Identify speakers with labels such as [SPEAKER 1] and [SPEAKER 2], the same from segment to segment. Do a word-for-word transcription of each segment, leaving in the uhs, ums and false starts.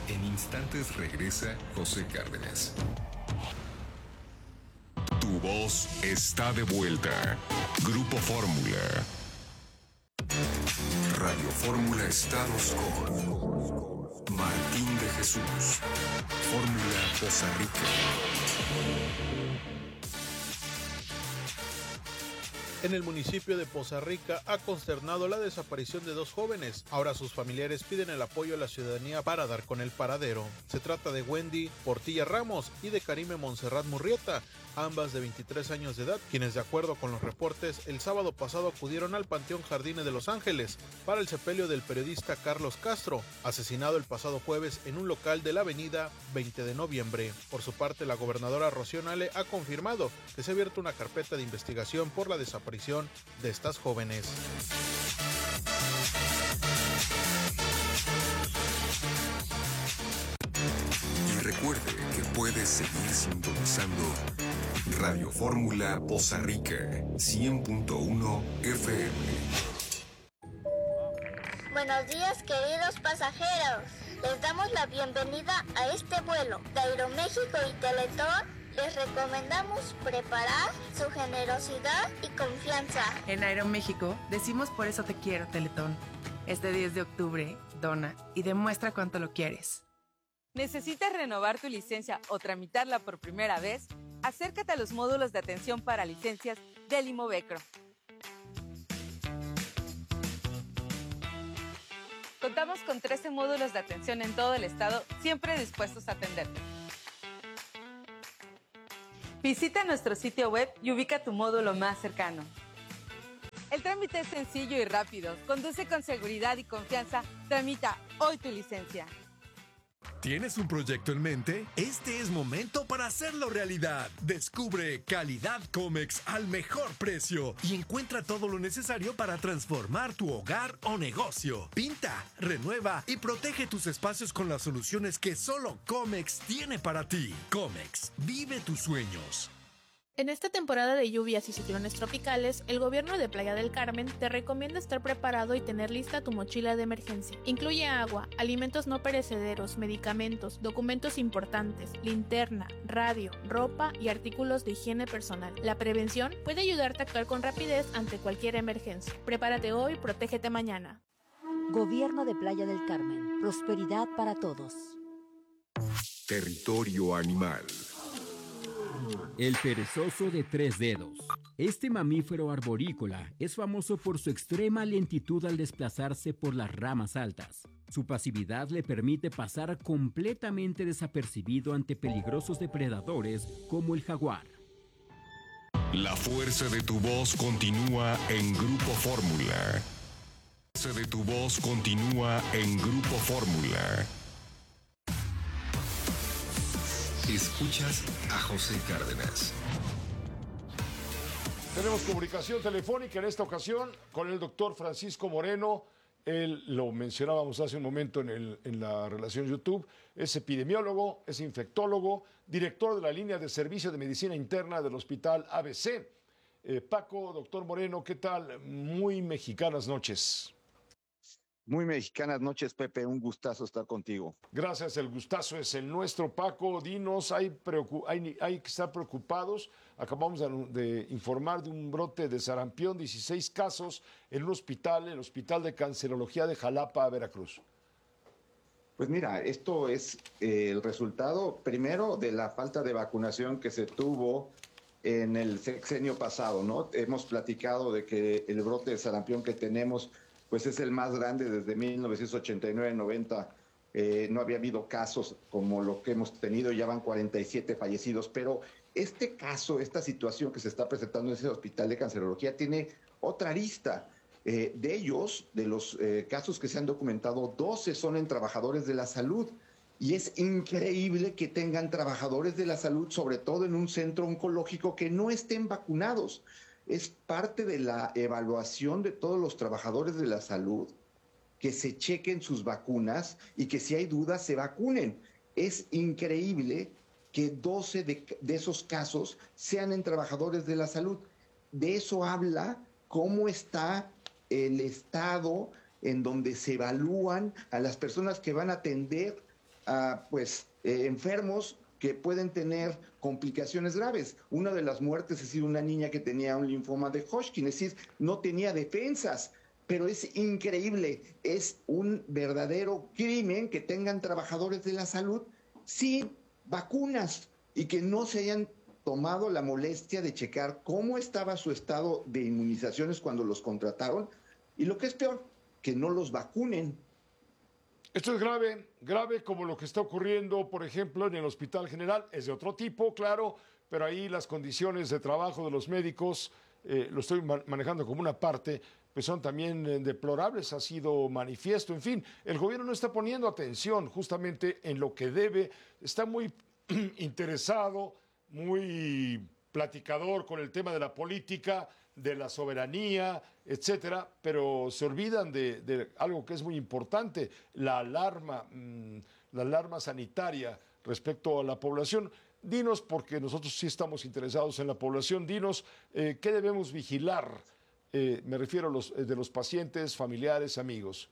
[SPEAKER 1] En instantes regresa José Cárdenas. Tu voz está de vuelta. Grupo Fórmula. Radio Fórmula Estados con Martín de Jesús. Fórmula Poza Rica.
[SPEAKER 2] En el municipio de Poza Rica ha consternado la desaparición de dos jóvenes. Ahora sus familiares piden el apoyo a la ciudadanía para dar con el paradero. Se trata de Wendy Portilla Ramos y de Karime Montserrat Murrieta, ambas de veintitrés años de edad, quienes de acuerdo con los reportes el sábado pasado acudieron al Panteón Jardines de Los Ángeles para el sepelio del periodista Carlos Castro, asesinado el pasado jueves en un local de la avenida veinte de noviembre. Por su parte, la gobernadora Rocío Nale ha confirmado que se ha abierto una carpeta de investigación por la desaparición de estas jóvenes.
[SPEAKER 1] Y recuerde que puede seguir sintonizando Radio Fórmula Poza Rica cien punto uno F M.
[SPEAKER 3] Buenos días, queridos pasajeros. Les damos la bienvenida a este vuelo de Aeroméxico y Teletón. Les recomendamos preparar su generosidad y confianza.
[SPEAKER 4] En Aeroméxico decimos por eso te quiero, Teletón. Este diez de octubre, dona y demuestra cuánto lo quieres.
[SPEAKER 5] ¿Necesitas renovar tu licencia o tramitarla por primera vez? Acércate a los módulos de atención para licencias del Imovecro. Contamos con trece módulos de atención en todo el estado, siempre dispuestos a atenderte. Visita nuestro sitio web y ubica tu módulo más cercano. El trámite es sencillo y rápido. Conduce con seguridad y confianza. Tramita hoy tu licencia.
[SPEAKER 6] ¿Tienes un proyecto en mente? Este es momento para hacerlo realidad. Descubre Calidad Comex al mejor precio y encuentra todo lo necesario para transformar tu hogar o negocio. Pinta, renueva y protege tus espacios con las soluciones que solo Comex tiene para ti. Comex, vive tus sueños.
[SPEAKER 7] En esta temporada de lluvias y ciclones tropicales, el gobierno de Playa del Carmen te recomienda estar preparado y tener lista tu mochila de emergencia. Incluye agua, alimentos no perecederos, medicamentos, documentos importantes, linterna, radio, ropa y artículos de higiene personal. La prevención puede ayudarte a actuar con rapidez ante cualquier emergencia. Prepárate hoy, protégete mañana.
[SPEAKER 8] Gobierno de Playa del Carmen. Prosperidad para todos.
[SPEAKER 1] Territorio animal.
[SPEAKER 9] El perezoso de tres dedos. Este mamífero arborícola es famoso por su extrema lentitud al desplazarse por las ramas altas. Su pasividad le permite pasar completamente desapercibido ante peligrosos depredadores como el jaguar.
[SPEAKER 1] La fuerza de tu voz continúa en Grupo Fórmula. La fuerza de tu voz continúa en Grupo Fórmula. Escuchas a José Cárdenas.
[SPEAKER 10] Tenemos comunicación telefónica en esta ocasión con el doctor Francisco Moreno. Él lo mencionábamos hace un momento en, el, en la relación YouTube. Es epidemiólogo, es infectólogo, director de la línea de servicio de medicina interna del Hospital A B C. Eh, Paco, doctor Moreno, ¿qué tal? Muy mexicanas noches.
[SPEAKER 11] Muy mexicanas noches, Pepe, un gustazo estar contigo.
[SPEAKER 10] Gracias, el gustazo es el nuestro, Paco. Dinos, hay, preocup hay, hay que estar preocupados. Acabamos de, de informar de un brote de sarampión, dieciséis casos en un hospital, el Hospital de Cancerología de Jalapa, Veracruz.
[SPEAKER 11] Pues mira, esto es eh, el resultado, primero, de la falta de vacunación que se tuvo en el sexenio pasado, ¿no? Hemos platicado de que el brote de sarampión que tenemos pues es el más grande desde mil novecientos ochenta y nueve noventa. Eh, no había habido casos como lo que hemos tenido, ya van cuarenta y siete fallecidos, pero este caso, esta situación que se está presentando en ese hospital de cancerología tiene otra arista. Eh, de ellos, de los eh, casos que se han documentado, doce son en trabajadores de la salud. Y es increíble que tengan trabajadores de la salud, sobre todo en un centro oncológico, que no estén vacunados. Es parte de la evaluación de todos los trabajadores de la salud que se chequen sus vacunas y que si hay dudas se vacunen. Es increíble que doce de, de esos casos sean en trabajadores de la salud. De eso habla cómo está el estado en donde se evalúan a las personas que van a atender a pues eh, enfermos que pueden tener complicaciones graves. Una de las muertes es decir, una niña que tenía un linfoma de Hodgkin, es decir, no tenía defensas. Pero es increíble, es un verdadero crimen que tengan trabajadores de la salud sin vacunas y que no se hayan tomado la molestia de checar cómo estaba su estado de inmunizaciones cuando los contrataron y lo que es peor, que no los vacunen.
[SPEAKER 10] Esto es grave, grave como lo que está ocurriendo, por ejemplo, en el Hospital General. Es de otro tipo, claro, pero ahí las condiciones de trabajo de los médicos, eh, lo estoy manejando como una parte, pues son también eh, deplorables, ha sido manifiesto. En fin, el gobierno no está poniendo atención justamente en lo que debe, está muy interesado, muy platicador con el tema de la política, de la soberanía, etcétera, pero se olvidan de, de algo que es muy importante, la alarma, mmm, la alarma sanitaria respecto a la población. Dinos, porque nosotros sí estamos interesados en la población, dinos eh, qué debemos vigilar. Eh, me refiero a los eh, de los pacientes, familiares, amigos.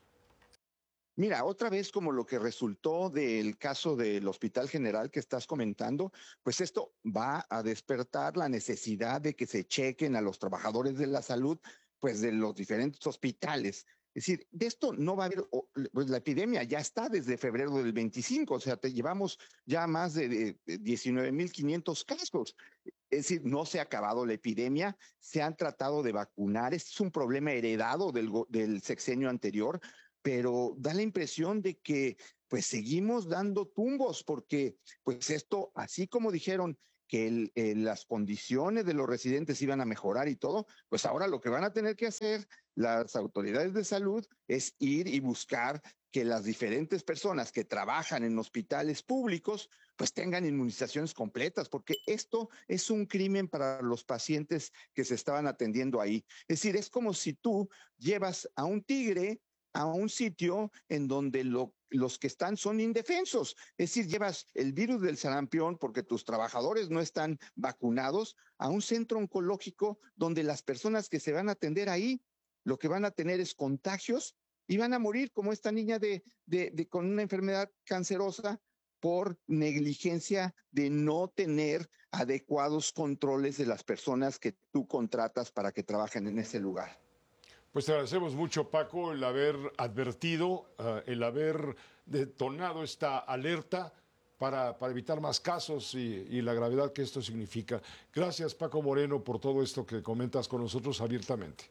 [SPEAKER 11] Mira, otra vez como lo que resultó del caso del Hospital General que estás comentando, pues esto va a despertar la necesidad de que se chequen a los trabajadores de la salud, pues de los diferentes hospitales. Es decir, de esto no va a haber, pues la epidemia ya está desde febrero del veinticinco, o sea, te llevamos ya más de, de diecinueve mil quinientos casos. Es decir, no se ha acabado la epidemia, se han tratado de vacunar, este es un problema heredado del, del sexenio anterior, pero da la impresión de que pues seguimos dando tumbos porque pues esto, así como dijeron que el, el, las condiciones de los residentes iban a mejorar y todo, pues ahora lo que van a tener que hacer las autoridades de salud es ir y buscar que las diferentes personas que trabajan en hospitales públicos pues tengan inmunizaciones completas, porque esto es un crimen para los pacientes que se estaban atendiendo ahí. Es decir, es como si tú llevas a un tigre a un sitio en donde lo, los que están son indefensos. Es decir, llevas el virus del sarampión porque tus trabajadores no están vacunados a un centro oncológico donde las personas que se van a atender ahí, lo que van a tener es contagios y van a morir como esta niña de, de, de, con una enfermedad cancerosa por negligencia de no tener adecuados controles de las personas que tú contratas para que trabajen en ese lugar.
[SPEAKER 10] Pues te agradecemos mucho, Paco, el haber advertido, uh, el haber detonado esta alerta para, para evitar más casos y, y la gravedad que esto significa. Gracias, Paco Moreno, por todo esto que comentas con nosotros abiertamente.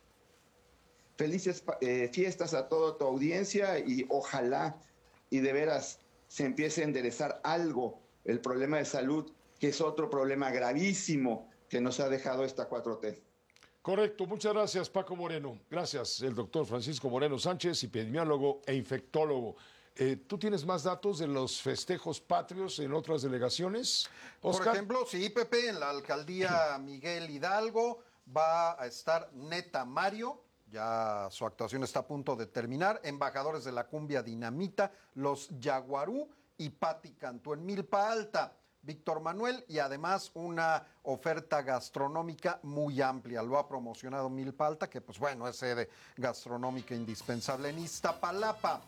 [SPEAKER 11] Felices eh, fiestas a toda tu audiencia y ojalá y de veras se empiece a enderezar algo el problema de salud, que es otro problema gravísimo que nos ha dejado esta cuatro T.
[SPEAKER 10] Correcto, muchas gracias, Paco Moreno. Gracias, el doctor Francisco Moreno Sánchez, epidemiólogo e infectólogo. Eh, ¿Tú tienes más datos de los festejos patrios en otras delegaciones, Oscar?
[SPEAKER 12] Por ejemplo, sí, Pepe, en la alcaldía Miguel Hidalgo va a estar Neta Mario, ya su actuación está a punto de terminar, embajadores de la cumbia dinamita, los Yaguarú y Pati Cantú en Milpa Alta. Víctor Manuel y además una oferta gastronómica muy amplia. Lo ha promocionado Milpa Alta, que pues bueno, es sede gastronómica indispensable. En Iztapalapa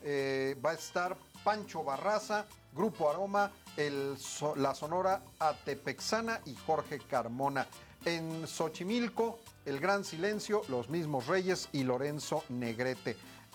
[SPEAKER 12] eh, va a estar Pancho Barraza, Grupo Aroma, el, la Sonora Atepexana y Jorge Carmona. En Xochimilco, El Gran Silencio, Los Mismos Reyes y Lorenzo Negrete.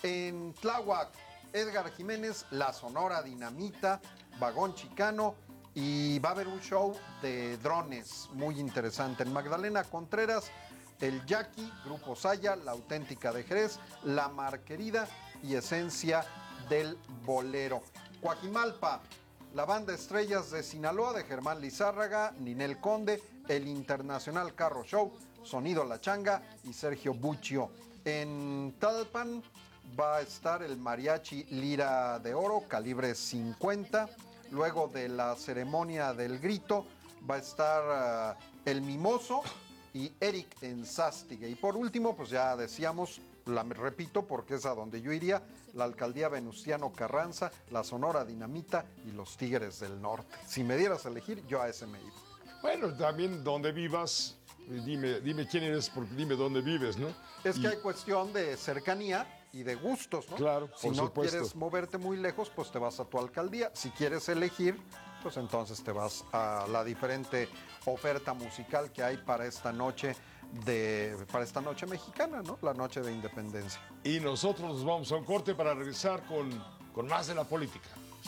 [SPEAKER 12] En Tláhuac, Edgar Jiménez, La Sonora Dinamita, Vagón Chicano, y va a haber un show de drones muy interesante. En Magdalena Contreras, el Jackie, Grupo Saya, La Auténtica de Jerez, La Marquerida y Esencia del Bolero. Coajimalpa, la Banda Estrellas de Sinaloa de Germán Lizárraga, Ninel Conde, el Internacional Carro Show, Sonido La Changa y Sergio Buccio. En Tlalpan va a estar el Mariachi Lira de Oro, calibre cincuenta. Luego de la ceremonia del grito va a estar uh, el Mimoso y Eric Enzástigue. Y por último, pues ya decíamos, la repito porque es a donde yo iría, la alcaldía Venustiano Carranza, la Sonora Dinamita y los Tigres del Norte. Si me dieras a elegir, yo a ese me iba.
[SPEAKER 10] Bueno, también donde vivas, dime, dime quién eres, porque dime dónde vives, ¿no?
[SPEAKER 12] Es
[SPEAKER 10] y...
[SPEAKER 12] que hay cuestión de cercanía. y de gustos, ¿no?
[SPEAKER 10] Claro,
[SPEAKER 12] si
[SPEAKER 10] por
[SPEAKER 12] no
[SPEAKER 10] supuesto.
[SPEAKER 12] quieres moverte muy lejos, pues te vas a tu alcaldía. Si quieres elegir, pues entonces te vas a la diferente oferta musical que hay para esta noche de para esta noche mexicana, ¿no? La noche de independencia.
[SPEAKER 10] Y nosotros nos vamos a un corte para regresar con, con más de la política.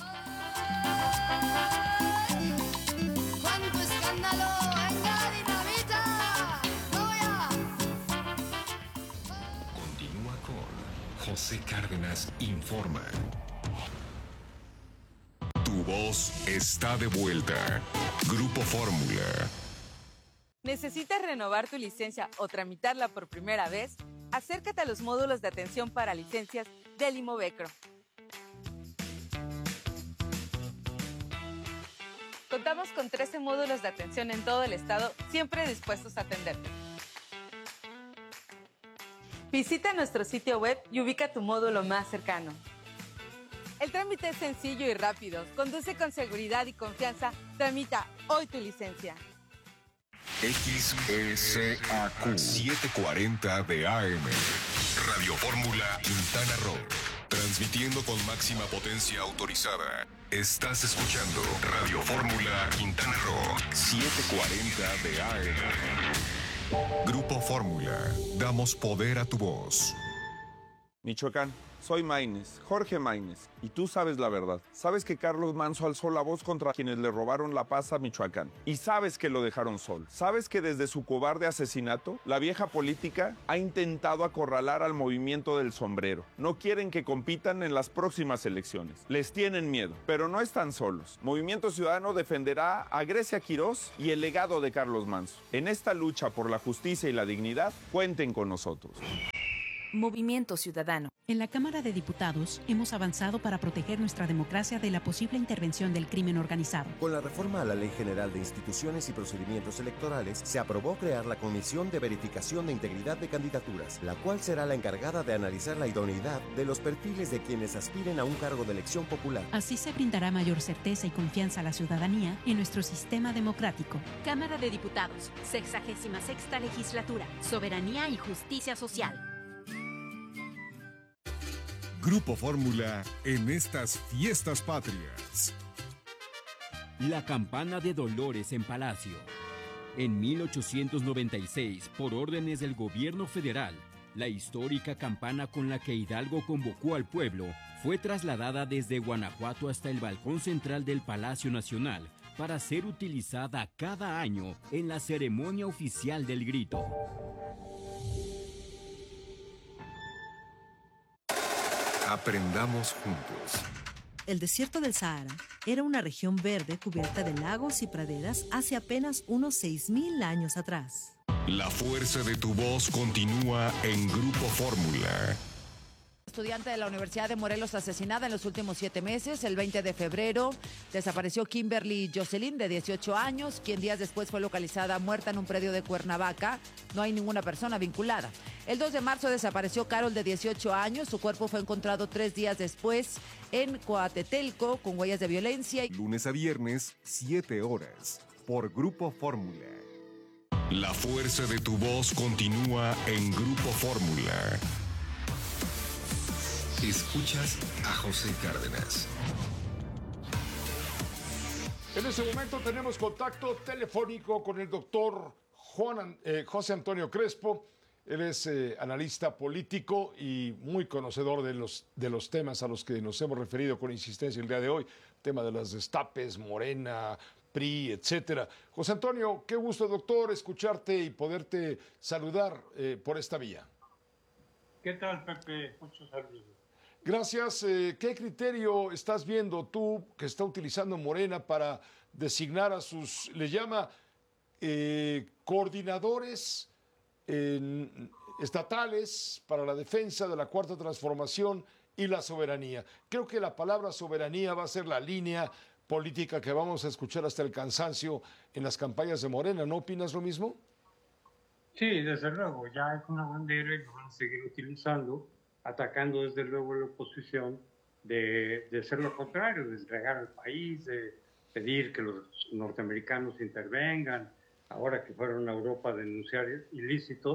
[SPEAKER 13] ¡Cuánto escándalo! ¡Venga, dinamita! ¡Voya!
[SPEAKER 1] Continúa con José Cárdenas Informa. Tu voz está de vuelta. Grupo Fórmula.
[SPEAKER 5] ¿Necesitas renovar tu licencia o tramitarla por primera vez? Acércate a los módulos de atención para licencias del Imovecro. Contamos con trece módulos de atención en todo el estado, siempre dispuestos a atenderte. Visita nuestro sitio web y ubica tu módulo más cercano. El trámite es sencillo y rápido. Conduce con seguridad y confianza. Tramita hoy tu licencia.
[SPEAKER 1] X S A Q setecientos cuarenta de A M. Radio Fórmula Quintana Roo. Transmitiendo con máxima potencia autorizada. Estás escuchando Radio Fórmula Quintana Roo setecientos cuarenta de A M. Grupo Fórmula. Damos poder a tu voz.
[SPEAKER 14] Michoacán, soy Maínez, Jorge Maínez, y tú sabes la verdad. Sabes que Carlos Manso alzó la voz contra quienes le robaron la paz a Michoacán. Y sabes que lo dejaron sol. Sabes que desde su cobarde asesinato, la vieja política ha intentado acorralar al movimiento del sombrero. No quieren que compitan en las próximas elecciones. Les tienen miedo, pero no están solos. Movimiento Ciudadano defenderá a Grecia Quirós y el legado de Carlos Manso. En esta lucha por la justicia y la dignidad, cuenten con nosotros.
[SPEAKER 15] Movimiento Ciudadano.
[SPEAKER 16] En la Cámara de Diputados hemos avanzado para proteger nuestra democracia de la posible intervención del crimen organizado.
[SPEAKER 17] Con la reforma a la Ley General de Instituciones y Procedimientos Electorales, se aprobó crear la Comisión de Verificación de Integridad de Candidaturas, la cual será la encargada de analizar la idoneidad de los perfiles de quienes aspiren a un cargo de elección popular.
[SPEAKER 16] Así se brindará mayor certeza y confianza a la ciudadanía en nuestro sistema democrático.
[SPEAKER 15] Cámara de Diputados, sexagésima sexta legislatura, soberanía y justicia social.
[SPEAKER 1] Grupo Fórmula en estas fiestas patrias.
[SPEAKER 9] La campana de Dolores en Palacio. En mil ochocientos noventa y seis, por órdenes del gobierno federal, la histórica campana con la que Hidalgo convocó al pueblo fue trasladada desde Guanajuato hasta el balcón central del Palacio Nacional para ser utilizada cada año en la ceremonia oficial del grito.
[SPEAKER 1] Aprendamos juntos.
[SPEAKER 18] El desierto del Sahara era una región verde cubierta de lagos y praderas hace apenas unos seis mil años atrás.
[SPEAKER 1] La fuerza de tu voz continúa en Grupo Fórmula.
[SPEAKER 19] Estudiante de la Universidad de Morelos asesinada en los últimos siete meses. El veinte de febrero desapareció Kimberly Jocelyn, de dieciocho años, quien días después fue localizada muerta en un predio de Cuernavaca. No hay ninguna persona vinculada. El dos de marzo desapareció Carol, de dieciocho años. Su cuerpo fue encontrado tres días después en Coatetelco con huellas de violencia.
[SPEAKER 1] Lunes a viernes, siete horas, por Grupo Fórmula. La fuerza de tu voz continúa en Grupo Fórmula. Escuchas a José Cárdenas.
[SPEAKER 10] En este momento tenemos contacto telefónico con el doctor Juan, eh, José Antonio Crespo. Él es eh, analista político y muy conocedor de los, de los temas a los que nos hemos referido con insistencia el día de hoy. Tema de las destapes, Morena, P R I, etcétera. José Antonio, qué gusto, doctor, escucharte y poderte saludar eh, por esta vía.
[SPEAKER 20] ¿Qué tal, Pepe? Muchos saludos.
[SPEAKER 10] Gracias. Eh, ¿Qué criterio estás viendo tú que está utilizando Morena para designar a sus, le llama eh, coordinadores eh, estatales para la defensa de la Cuarta Transformación y la soberanía? Creo que la palabra soberanía va a ser la línea política que vamos a escuchar hasta el cansancio en las campañas de Morena. ¿No opinas lo mismo?
[SPEAKER 20] Sí, desde luego. Ya es una bandera y lo van a seguir utilizando, atacando desde luego la oposición de, de ser lo contrario, de entregar al país, de pedir que los norteamericanos intervengan, ahora que fueron a Europa a denunciar ilícitos,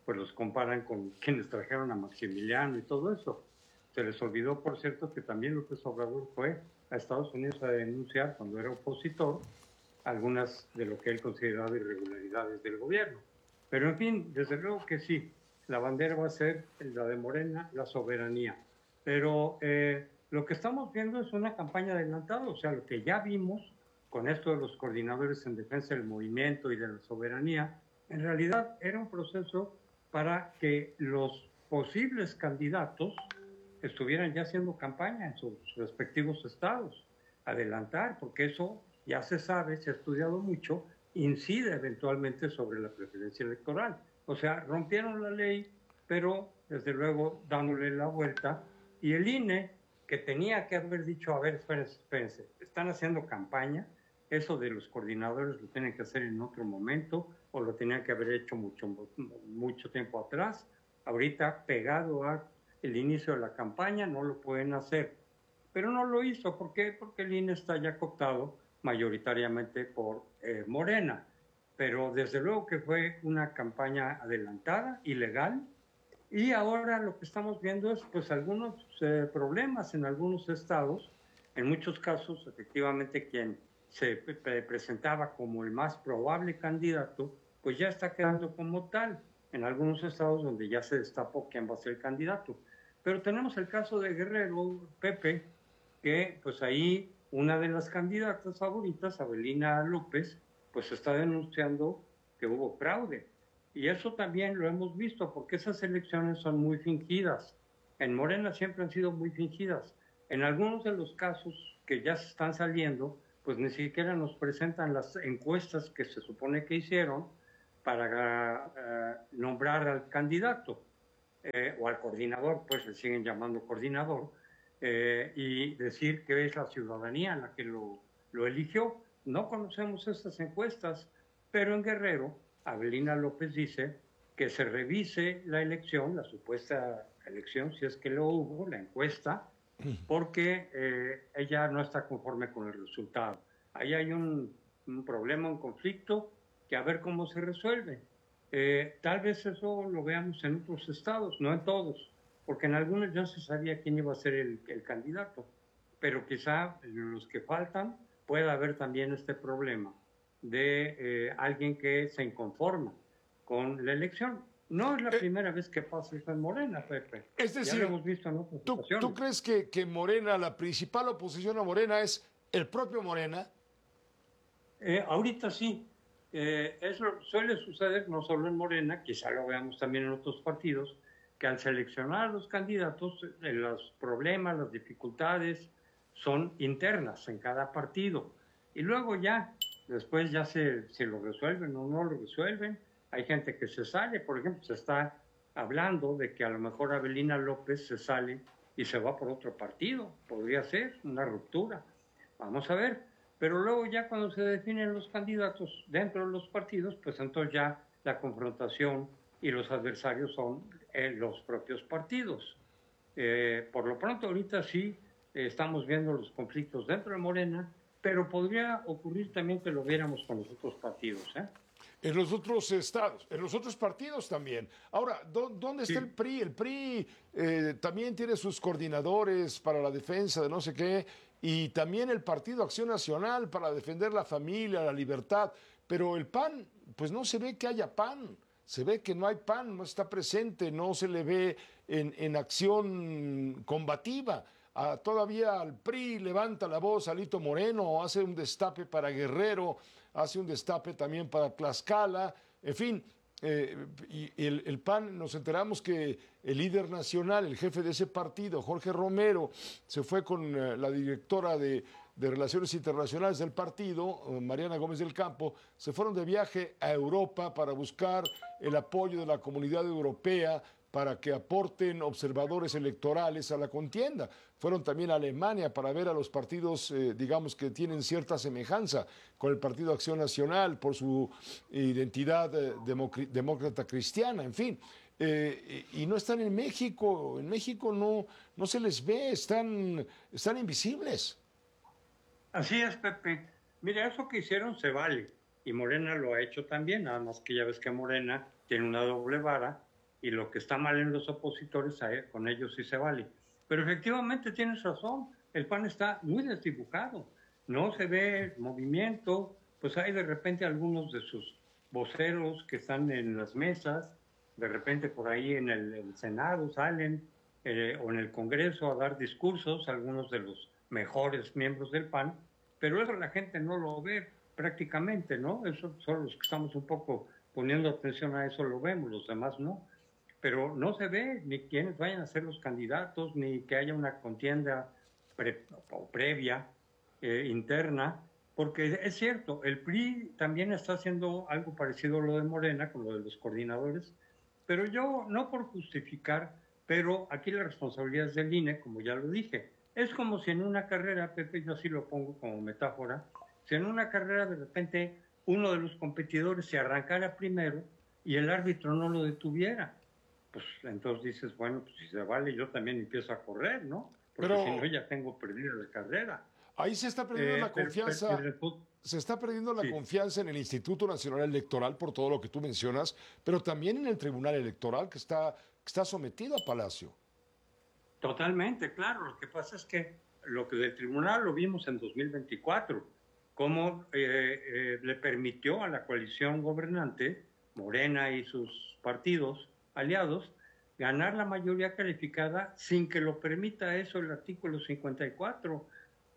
[SPEAKER 20] pues los comparan con quienes trajeron a Maximiliano y todo eso. Se les olvidó, por cierto, que también López Obrador fue a Estados Unidos a denunciar, cuando era opositor, algunas de lo que él consideraba irregularidades del gobierno. Pero en fin, desde luego que sí, la bandera va a ser la de Morena, la soberanía. Pero eh, lo que estamos viendo es una campaña adelantada, o sea, lo que ya vimos con esto de los coordinadores en defensa del movimiento y de la soberanía, en realidad era un proceso para que los posibles candidatos estuvieran ya haciendo campaña en sus respectivos estados, adelantar, porque eso ya se sabe, se ha estudiado mucho, incide eventualmente sobre la preferencia electoral. O sea, rompieron la ley, pero desde luego dándole la vuelta, y el I N E, que tenía que haber dicho, a ver, espérense, espérense, están haciendo campaña, eso de los coordinadores lo tienen que hacer en otro momento, o lo tenían que haber hecho mucho, mucho tiempo atrás, ahorita pegado a el inicio de la campaña no lo pueden hacer, pero no lo hizo. ¿Por qué? Porque el I N E está ya cooptado mayoritariamente por eh, Morena, pero desde luego que fue una campaña adelantada, ilegal, y ahora lo que estamos viendo es pues algunos eh, problemas en algunos estados. En muchos casos, efectivamente, quien se pre presentaba como el más probable candidato, pues ya está quedando como tal, en algunos estados donde ya se destapó quién va a ser el candidato. Pero tenemos el caso de Guerrero, Pepe, que pues ahí una de las candidatas favoritas, Abelina López, pues está denunciando que hubo fraude. Y eso también lo hemos visto, porque esas elecciones son muy fingidas. En Morena siempre han sido muy fingidas. En algunos de los casos que ya se están saliendo, pues ni siquiera nos presentan las encuestas que se supone que hicieron para uh, nombrar al candidato. Eh, o al coordinador, pues le siguen llamando coordinador, eh, y decir que es la ciudadanía la que lo, lo eligió. No conocemos estas encuestas, pero en Guerrero, Abelina López dice que se revise la elección, la supuesta elección, si es que lo hubo, la encuesta, porque eh, ella no está conforme con el resultado. Ahí hay un, un problema, un conflicto, que a ver cómo se resuelve. Eh, tal vez eso lo veamos en otros estados, no en todos, porque en algunos ya se sabía quién iba a ser el, el candidato, pero quizá en los que faltan pueda haber también este problema de eh, alguien que se inconforma con la elección. No es la eh, primera vez que pasa eso en Morena, Pepe.
[SPEAKER 10] Es decir,
[SPEAKER 20] ya lo hemos visto en otras
[SPEAKER 10] ¿tú, ¿tú crees que, que Morena, la principal oposición a Morena es el propio Morena?
[SPEAKER 20] Eh, ahorita sí. Eh, eso suele suceder no solo en Morena, quizá lo veamos también en otros partidos, que al seleccionar a los candidatos, eh, los problemas, las dificultades son internas en cada partido. Y luego ya, después ya se, se lo resuelven o no lo resuelven. Hay gente que se sale, por ejemplo, se está hablando de que a lo mejor Abelina López se sale y se va por otro partido. Podría ser una ruptura. Vamos a ver. Pero luego ya cuando se definen los candidatos dentro de los partidos, pues entonces ya la confrontación y los adversarios son eh, los propios partidos. Eh, por lo pronto ahorita sí eh, estamos viendo los conflictos dentro de Morena, pero podría ocurrir también que lo viéramos con los otros partidos, ¿eh?
[SPEAKER 10] En los otros estados, en los otros partidos también. Ahora, ¿dónde está sí. el P R I? El P R I eh, también tiene sus coordinadores para la defensa de no sé qué, y también el Partido Acción Nacional para defender la familia, la libertad. Pero el P A N, pues no se ve que haya P A N. Se ve que no hay P A N, no está presente, no se le ve en, en acción combativa. Ah, todavía el P R I levanta la voz, Alito Moreno hace un destape para Guerrero, hace un destape también para Tlaxcala, en fin, eh, y el, el P A N, nos enteramos que el líder nacional, el jefe de ese partido, Jorge Romero, se fue con eh, la directora de, de Relaciones Internacionales del partido, Mariana Gómez del Campo, se fueron de viaje a Europa para buscar el apoyo de la comunidad europea para que aporten observadores electorales a la contienda. Fueron también a Alemania para ver a los partidos, eh, digamos, que tienen cierta semejanza con el Partido Acción Nacional por su identidad eh, demócrata cristiana, en fin. Eh, y no están en México, en México no, no se les ve, están, están invisibles.
[SPEAKER 20] Así es, Pepe. Mira, eso que hicieron se vale, y Morena lo ha hecho también, nada más que ya ves que Morena tiene una doble vara, y lo que está mal en los opositores, a él, con ellos sí se vale. Pero efectivamente tienes razón, el P A N está muy desdibujado, no se ve movimiento, pues hay de repente algunos de sus voceros que están en las mesas, de repente por ahí en el, el Senado salen, eh, o en el Congreso a dar discursos, algunos de los mejores miembros del P A N, pero eso la gente no lo ve prácticamente, ¿no? Eso son los que estamos un poco poniendo atención a eso, lo vemos, los demás no. Pero no se ve ni quiénes vayan a ser los candidatos, ni que haya una contienda pre, o previa, eh, interna, porque es cierto, el P R I también está haciendo algo parecido a lo de Morena, con lo de los coordinadores, pero yo, no por justificar, pero aquí la responsabilidad es del I N E, como ya lo dije. Es como si en una carrera, Pepe, yo así lo pongo como metáfora, si en una carrera de repente uno de los competidores se arrancara primero y el árbitro no lo detuviera, pues entonces dices, bueno, pues si se vale, yo también empiezo a correr, ¿no? Porque
[SPEAKER 10] Pero,
[SPEAKER 20] si no, ya tengo perdida la carrera.
[SPEAKER 10] Ahí se está perdiendo
[SPEAKER 20] Eh,
[SPEAKER 10] la
[SPEAKER 20] pero-
[SPEAKER 10] confianza.
[SPEAKER 20] pero- pero-
[SPEAKER 10] Se está perdiendo la
[SPEAKER 20] Sí.
[SPEAKER 10] confianza en el Instituto Nacional Electoral por todo lo que tú mencionas, pero también en el Tribunal Electoral que está, que está sometido a Palacio.
[SPEAKER 20] Totalmente, claro. Lo que pasa es que lo que del tribunal lo vimos en dos mil veinticuatro, cómo eh, eh, le permitió a la coalición gobernante, Morena y sus partidos aliados, ganar la mayoría calificada sin que lo permita eso el artículo cincuenta y cuatro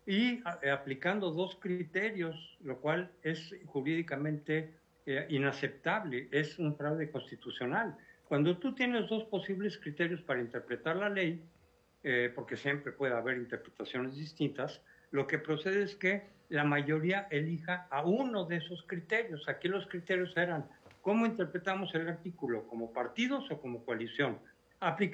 [SPEAKER 20] y a- eh, aplicando dos criterios, lo cual es jurídicamente eh, inaceptable, es un fraude constitucional. Cuando tú tienes dos posibles criterios para interpretar la ley, eh, porque siempre puede haber interpretaciones distintas, lo que procede es que la mayoría elija a uno de esos criterios. Aquí los criterios eran cómo interpretamos el artículo, como partidos o como coalición. Aplica